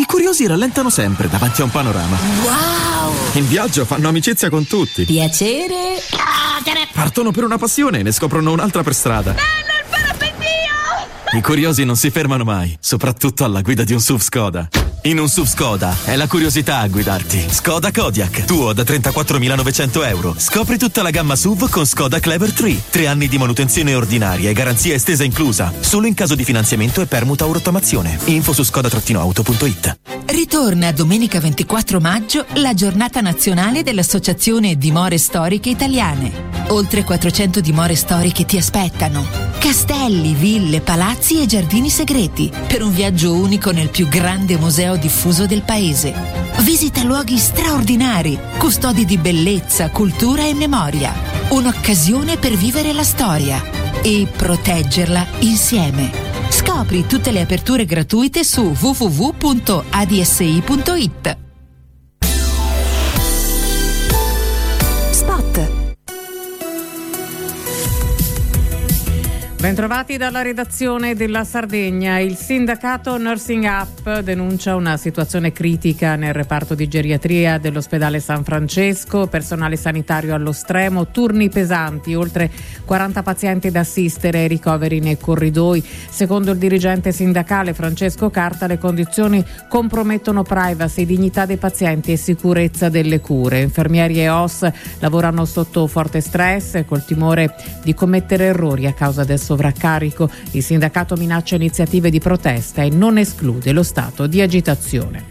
curiosi rallentano sempre davanti a un panorama. Wow! In viaggio fanno amicizia con tutti. Piacere. Partono per una passione e ne scoprono un'altra per strada. Il parapendio! I curiosi non si fermano mai, soprattutto alla guida di un SUV Skoda. In un SUV Skoda è la curiosità a guidarti. Skoda Kodiaq, tuo da 34.900 euro. Scopri tutta la gamma SUV con Skoda Clever 3. 3 anni di manutenzione ordinaria e garanzia estesa inclusa. Solo in caso di finanziamento e permuta o rottamazione. Info su skoda-auto.it. Ritorna domenica 24 maggio la giornata nazionale dell'Associazione Dimore Storiche Italiane. Oltre 400 dimore storiche ti aspettano. Castelli, ville, palazzi e giardini segreti per un viaggio unico nel più grande museo diffuso del paese. Visita luoghi straordinari, custodi di bellezza, cultura e memoria. Un'occasione per vivere la storia e proteggerla insieme. Scopri tutte le aperture gratuite su www.adsi.it. Bentrovati dalla redazione della Sardegna. Il sindacato Nursing Up denuncia una situazione critica nel reparto di geriatria dell'ospedale San Francesco, personale sanitario allo stremo, turni pesanti, oltre 40 pazienti da assistere e ricoveri nei corridoi. Secondo il dirigente sindacale Francesco Carta, le condizioni compromettono privacy, dignità dei pazienti e sicurezza delle cure. Infermieri e OS lavorano sotto forte stress e col timore di commettere errori a causa del sovraccarico. Il sindacato minaccia iniziative di protesta e non esclude lo stato di agitazione.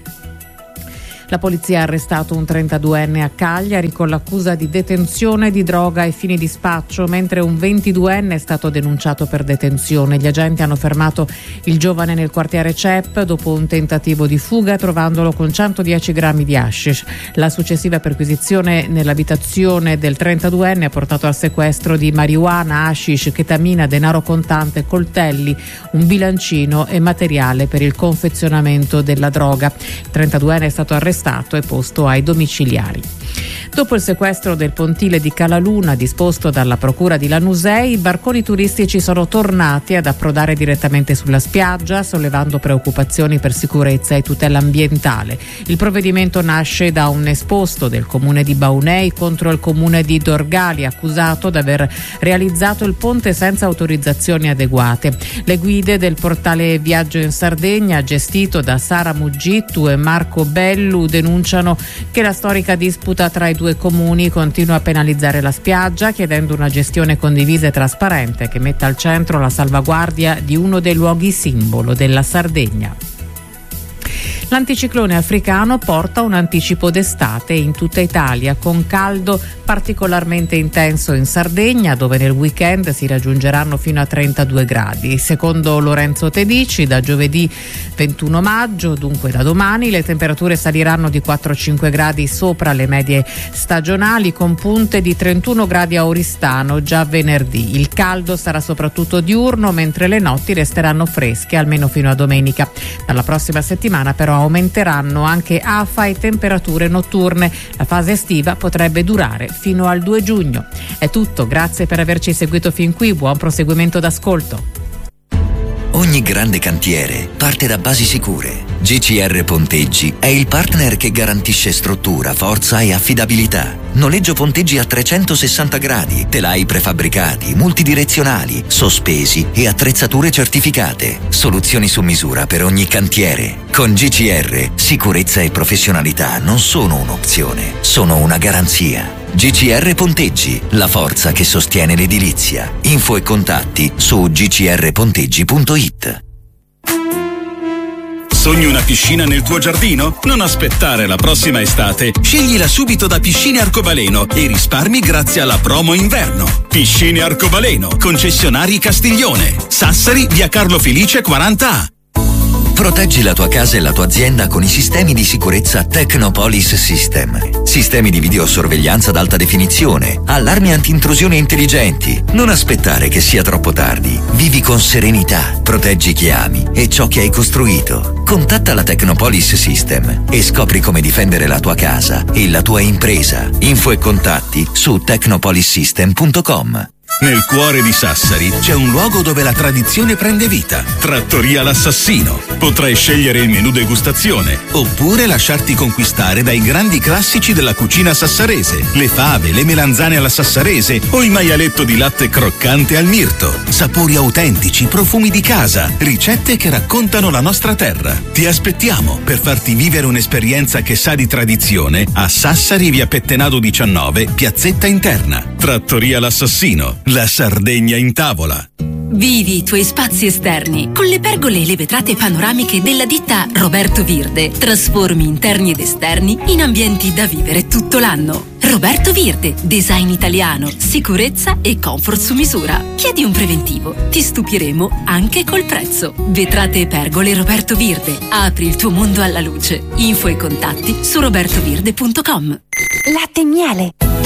La polizia ha arrestato un 32enne a Cagliari con l'accusa di detenzione di droga ai fini di spaccio, mentre un 22enne è stato denunciato per detenzione. Gli agenti hanno fermato il giovane nel quartiere CEP dopo un tentativo di fuga, trovandolo con 110 grammi di hashish. La successiva perquisizione nell'abitazione del 32enne ha portato al sequestro di marijuana, hashish, chetamina, denaro contante, coltelli, un bilancino e materiale per il confezionamento della droga. Il 32enne è stato arrestato e posto ai domiciliari. Dopo il sequestro del pontile di Calaluna disposto dalla procura di Lanusei, i barconi turistici sono tornati ad approdare direttamente sulla spiaggia, sollevando preoccupazioni per sicurezza e tutela ambientale. Il provvedimento nasce da un esposto del comune di Baunei contro il comune di Dorgali, accusato di aver realizzato il ponte senza autorizzazioni adeguate. Le guide del portale Viaggio in Sardegna, gestito da Sara Muggittu e Marco Bellu, denunciano che la storica disputa tra i due comuni continua a penalizzare la spiaggia, chiedendo una gestione condivisa e trasparente che metta al centro la salvaguardia di uno dei luoghi simbolo della Sardegna. L'anticiclone africano porta un anticipo d'estate in tutta Italia, con caldo particolarmente intenso in Sardegna, dove nel weekend si raggiungeranno fino a 32 gradi. Secondo Lorenzo Tedici, da giovedì 21 maggio, dunque da domani, le temperature saliranno di 4-5 gradi sopra le medie stagionali, con punte di 31 gradi a Oristano già venerdì. Il caldo sarà soprattutto diurno, mentre le notti resteranno fresche almeno fino a domenica. Dalla prossima settimana però aumenteranno anche afa e temperature notturne. La fase estiva potrebbe durare fino al 2 giugno. È tutto, grazie per averci seguito fin qui, buon proseguimento d'ascolto. Ogni grande cantiere parte da basi sicure. GCR Ponteggi è il partner che garantisce struttura, forza e affidabilità. Noleggio ponteggi a 360 gradi, telai prefabbricati, multidirezionali, sospesi e attrezzature certificate. Soluzioni su misura per ogni cantiere. Con GCR, sicurezza e professionalità non sono un'opzione, sono una garanzia. GCR Ponteggi, la forza che sostiene l'edilizia. Info e contatti su gcrponteggi.it. Sogni una piscina nel tuo giardino? Non aspettare la prossima estate. Sceglila subito da Piscine Arcobaleno e risparmi grazie alla promo inverno. Piscine Arcobaleno, concessionari Castiglione, Sassari, via Carlo Felice 40A. Proteggi la tua casa e la tua azienda con i sistemi di sicurezza Technopolis System. Sistemi di videosorveglianza ad alta definizione, allarmi anti-intrusione intelligenti. Non aspettare che sia troppo tardi. Vivi con serenità, proteggi chi ami e ciò che hai costruito. Contatta la Technopolis System e scopri come difendere la tua casa e la tua impresa. Info e contatti su technopolissystem.com. Nel cuore di Sassari c'è un luogo dove la tradizione prende vita. Trattoria L'Assassino. Potrai scegliere il menù degustazione oppure lasciarti conquistare dai grandi classici della cucina sassarese. Le fave, le melanzane alla sassarese o il maialetto di latte croccante al mirto. Sapori autentici, profumi di casa, ricette che raccontano la nostra terra. Ti aspettiamo per farti vivere un'esperienza che sa di tradizione a Sassari, via Pettenado 19, piazzetta interna. Trattoria L'Assassino. La Sardegna in tavola. Vivi i tuoi spazi esterni con le pergole e le vetrate panoramiche della ditta Roberto Virde. Trasformi interni ed esterni in ambienti da vivere tutto l'anno. Roberto Virde, design italiano, sicurezza e comfort su misura. Chiedi un preventivo, ti stupiremo anche col prezzo. Vetrate e pergole Roberto Virde. Apri il tuo mondo alla luce. Info e contatti su robertovirde.com. Latte e miele.